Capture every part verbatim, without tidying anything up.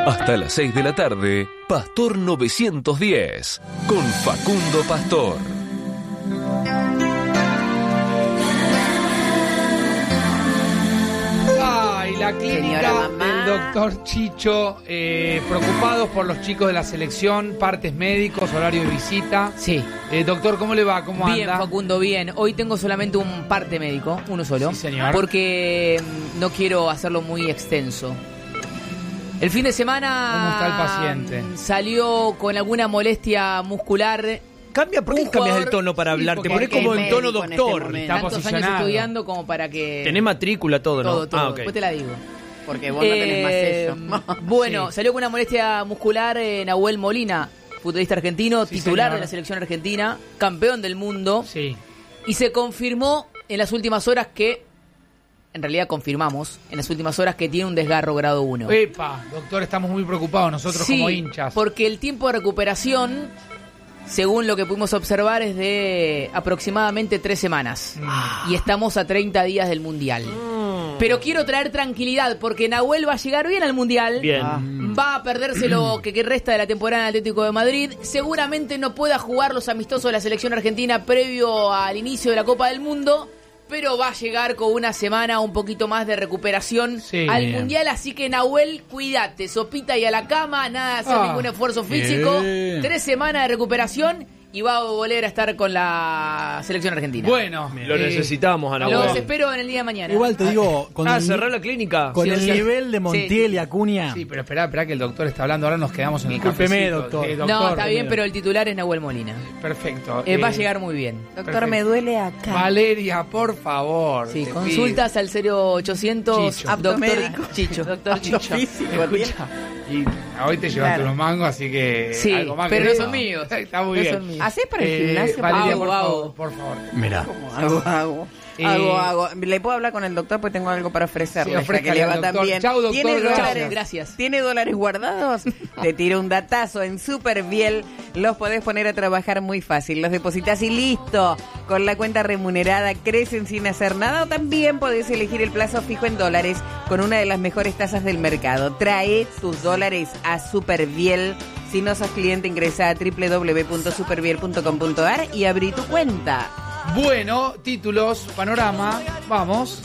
Hasta las seis de la tarde, Pastor novecientos diez, con Facundo Pastor. Ay, la clínica del doctor Chicho, eh, preocupados por los chicos de la selección, partes médicos, horario de visita. Sí. Eh, doctor, ¿cómo le va? ¿Cómo anda? Bien, Facundo, bien. Hoy tengo solamente un parte médico, uno solo. Sí, señor. Porque no quiero hacerlo muy extenso. El fin de semana... ¿Cómo está el paciente? Salió con alguna molestia muscular. Cambia, ¿por qué Un cambias jugador- el tono para Sí, hablar? Te porque pones como es en tono médico en este doctor. momento. Está Tantos años posicionado. estudiando como para que... Tenés matrícula, todo, ¿no? Todo, todo. Ah, ok. Después te la digo. Porque vos no tenés más Eh, sello. Bueno, Sí. salió con una molestia muscular eh, Nahuel Molina, futbolista argentino, Sí, titular señor. de la selección argentina, campeón del mundo. Sí. Y se confirmó en las últimas horas que, en realidad confirmamos, en las últimas horas que tiene un desgarro grado uno. Epa, doctor, estamos muy preocupados nosotros Sí, como hinchas. porque el tiempo de recuperación, según lo que pudimos observar, es de aproximadamente tres semanas. Mm. Y estamos a treinta días del Mundial. Pero quiero traer tranquilidad, porque Nahuel va a llegar bien al Mundial. Bien. Ah. Va a perderse lo que, que resta de la temporada en Atlético de Madrid. Seguramente no pueda jugar los amistosos de la selección argentina previo al inicio de la Copa del Mundo, pero va a llegar con una semana un poquito más de recuperación Sí. al Mundial. Así que, Nahuel, cuídate, sopita y a la cama, nada de hacer Ah. ningún esfuerzo físico. Bien. Tres semanas de recuperación y va a volver a estar con la selección argentina. Bueno, Lo eh, necesitamos, Ana. Los Bueno. espero en el día de mañana. Igual te digo, con Ah, el, cerrar la clínica. con Sí, el sí. nivel de Montiel y Acuña. Sí, pero espera, espera que el doctor está hablando. Ahora nos quedamos en el Discúlpeme, cafecito. doctor. Eh, no, está bien, eh, pero el titular es Nahuel Molina. Perfecto. Eh, va a Eh, llegar muy bien. Doctor, Perfecto. me duele acá. Valeria, por favor. Sí, te consultas al cero ochocientos Chicho. Doctor Aptomédico. Chicho. Doctor Chicho. Físico, pido. Escucha, y hoy te llevaste Claro. unos mangos, así que Sí, algo más pero que no eso. son míos. Está muy No bien. son míos. ¿Hacés para el Eh, gimnasio? Valeria, Hago, por hago. favor, por favor. Mirá. Hago, hago. Eh, Hago, hago. ¿Le puedo hablar con el doctor? Pues tengo algo para ofrecerle. Sí, ya ofrézcale que le al va doctor. tan bien. Chau, doctor, ¿Tiene gracias. dólares? Gracias. ¿Tiene dólares guardados? Te tiro un datazo en Superviel. Los podés poner a trabajar muy fácil. Los depositas y listo. Con la cuenta remunerada crecen sin hacer nada. O también podés elegir el plazo fijo en dólares con una de las mejores tasas del mercado. Trae tus dólares a Superviel. Si no sos cliente, ingresa a doble u doble u doble u punto superviel punto com punto a r y abrí tu cuenta. Bueno, títulos, panorama, vamos.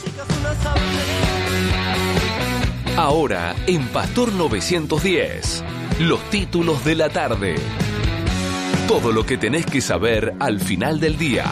Ahora, en Pastor novecientos diez, los títulos de la tarde. Todo lo que tenés que saber al final del día.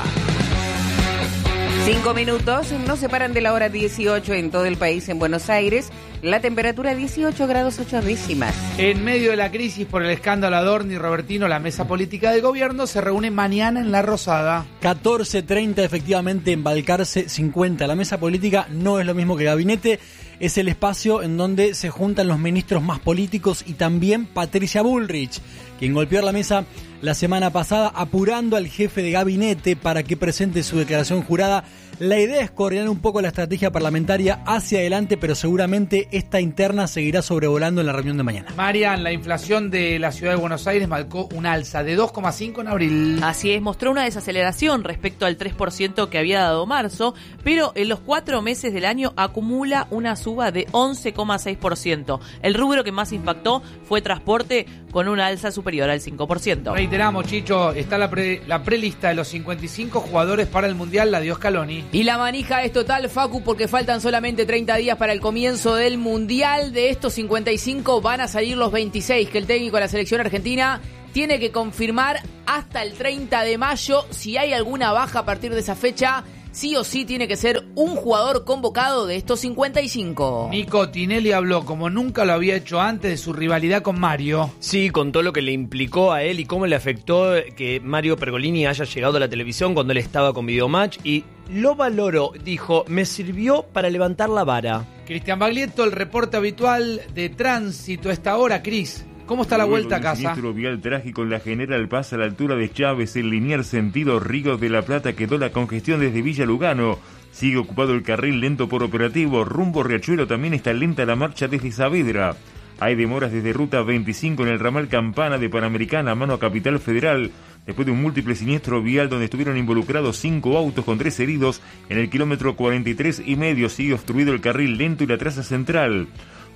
Cinco minutos nos separan de la hora dieciocho en todo el país. En Buenos Aires, la temperatura dieciocho grados ocho décimas. En medio de la crisis por el escándalo Adorni y Robertino, la mesa política del gobierno se reúne mañana en La Rosada. catorce treinta efectivamente en Balcarce cincuenta. La mesa política no es lo mismo que gabinete, es el espacio en donde se juntan los ministros más políticos y también Patricia Bullrich, quien golpeó la mesa la semana pasada apurando al jefe de gabinete para que presente su declaración jurada. La idea es coordinar un poco la estrategia parlamentaria hacia adelante, pero seguramente esta interna seguirá sobrevolando en la reunión de mañana. Marian, la inflación de la ciudad de Buenos Aires marcó un alza de dos coma cinco en abril. Así es, mostró una desaceleración respecto al tres por ciento que había dado marzo, pero en los cuatro meses del año acumula una suba de once coma seis por ciento. El rubro que más impactó fue transporte, con una alza superior al cinco por ciento. Reiteramos, Chicho, está la, pre, la prelista de los cincuenta y cinco jugadores para el Mundial, la dio Scaloni. Y la manija es total, Facu, porque faltan solamente treinta días para el comienzo del Mundial. De estos cincuenta y cinco van a salir los veintiséis que el técnico de la selección argentina tiene que confirmar hasta el treinta de mayo. Si hay alguna baja a partir de esa fecha, sí o sí tiene que ser un jugador convocado de estos cincuenta y cinco. Nico Tinelli habló como nunca lo había hecho antes de su rivalidad con Mario. Sí, contó lo que le implicó a él y cómo le afectó que Mario Pergolini haya llegado a la televisión cuando él estaba con Videomatch, y lo valoró. Dijo, me sirvió para levantar la vara. Cristian Baglietto, el reporte habitual de tránsito a esta hora. Cris, ¿cómo está la Luego vuelta a del casa? Siniestro vial trágico en la General Paz a la altura de Chávez, en lineal sentido Ríos de la Plata, quedó la congestión desde Villa Lugano. Sigue ocupado el carril lento por operativo. Rumbo Riachuelo también está lenta la marcha desde Saavedra. Hay demoras desde Ruta veinticinco en el ramal Campana de Panamericana, mano a Capital Federal, después de un múltiple siniestro vial donde estuvieron involucrados cinco autos con tres heridos. En el kilómetro cuarenta y tres y medio sigue obstruido el carril lento y la traza central.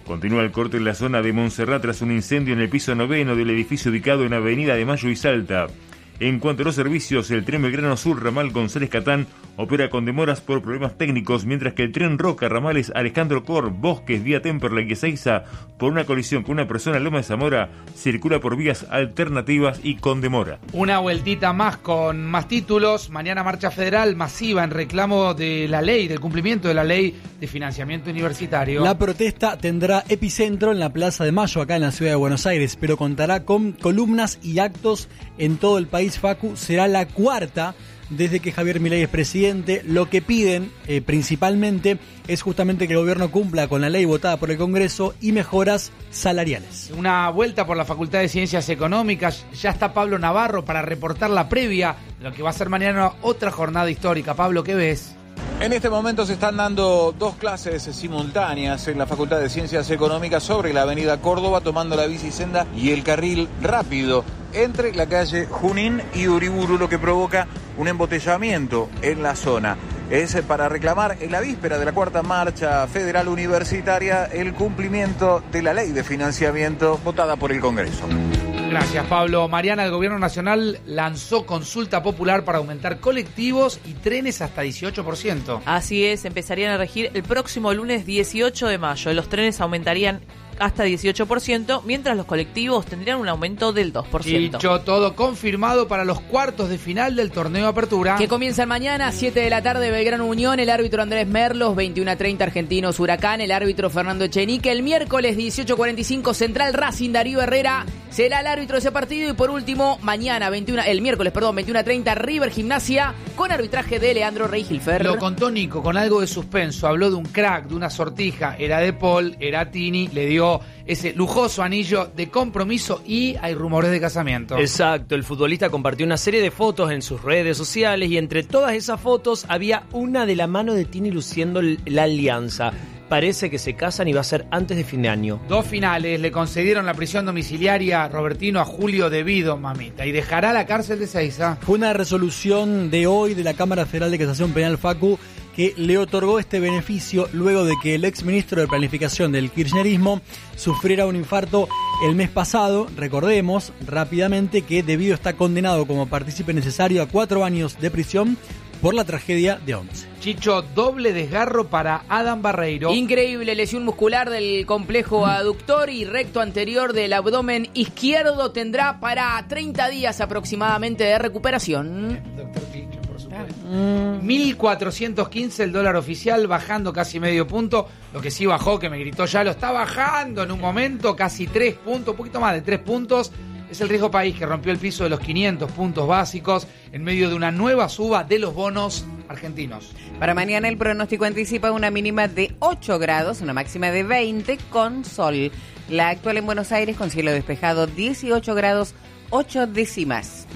Continúa el corte en la zona de Montserrat tras un incendio en el piso noveno del edificio ubicado en Avenida de Mayo y Salta. En cuanto a los servicios, el tren Belgrano Sur ramal González Catán opera con demoras por problemas técnicos, mientras que el tren Roca ramales Alejandro Cor, Bosques, vía Temperley y Ezeiza, por una colisión con una persona en Loma de Zamora, circula por vías alternativas y con demora. Una vueltita más con más títulos. Mañana marcha federal masiva en reclamo de la ley, del cumplimiento de la ley de financiamiento universitario. La protesta tendrá epicentro en la Plaza de Mayo, acá en la ciudad de Buenos Aires, pero contará con columnas y actos en todo el país. Facu, será la cuarta desde que Javier Milei es presidente. Lo que piden eh, principalmente es justamente que el gobierno cumpla con la ley votada por el Congreso y mejoras salariales. Una vuelta por la Facultad de Ciencias Económicas. Ya está Pablo Navarro para reportar la previa de lo que va a ser mañana otra jornada histórica. Pablo, ¿qué ves? En este momento se están dando dos clases simultáneas en la Facultad de Ciencias Económicas sobre la avenida Córdoba, tomando la bicisenda y el carril rápido entre la calle Junín y Uriburu, lo que provoca un embotellamiento en la zona. Es para reclamar en la víspera de la cuarta marcha federal universitaria el cumplimiento de la ley de financiamiento votada por el Congreso. Gracias, Pablo. Mariana, el Gobierno Nacional lanzó consulta popular para aumentar colectivos y trenes hasta dieciocho por ciento. Así es, empezarían a regir el próximo lunes dieciocho de mayo. Los trenes aumentarían hasta dieciocho por ciento, mientras los colectivos tendrían un aumento del dos por ciento. Dicho todo, confirmado para los cuartos de final del torneo Apertura. Que comienzan mañana, siete de la tarde, Belgrano Unión, el árbitro Andrés Merlos, veintiuno a treinta Argentinos Huracán, el árbitro Fernando Echenique. El miércoles, dieciocho cuarenta y cinco, Central Racing, Darío Herrera será el árbitro de ese partido. Y por último, mañana, veintiuno, el miércoles, perdón, veintiuno a treinta, River Gimnasia, con arbitraje de Leandro Rey Gilfer. Lo contó Nico con algo de suspenso, habló de un crack, de una sortija, era de Paul, era Tini, le dio ese lujoso anillo de compromiso y hay rumores de casamiento. Exacto, el futbolista compartió una serie de fotos en sus redes sociales y entre todas esas fotos había una de la mano de Tini luciendo la alianza. Parece que se casan y va a ser antes de fin de año. Dos finales, le concedieron la prisión domiciliaria a Robertino a Julio Devido, mamita, y dejará la cárcel de Ezeiza. Fue una resolución de hoy de la Cámara Federal de Casación Penal, Facu, que le otorgó este beneficio luego de que el exministro de Planificación del kirchnerismo sufriera un infarto el mes pasado. Recordemos rápidamente que Devido está condenado como partícipe necesario a cuatro años de prisión por la tragedia de Once. Chicho, doble desgarro para Adam Barreiro. Increíble, lesión muscular del complejo aductor y recto anterior del abdomen izquierdo. Tendrá para treinta días aproximadamente de recuperación. Doctor Chicho, por supuesto. Mm. mil cuatrocientos quince el dólar oficial, bajando casi medio punto. Lo que sí bajó, que me gritó ya, lo está bajando en un momento, casi tres puntos, un poquito más de tres puntos. Es el riesgo país que rompió el piso de los quinientos puntos básicos en medio de una nueva suba de los bonos argentinos. Para mañana el pronóstico anticipa una mínima de ocho grados, una máxima de veinte con sol. La actual en Buenos Aires con cielo despejado, dieciocho grados, ocho décimas.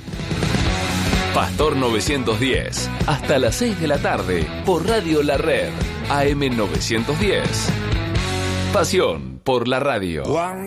Pastor novecientos diez, hasta las seis de la tarde, por Radio La Red, A M novecientos diez. Pasión por la radio.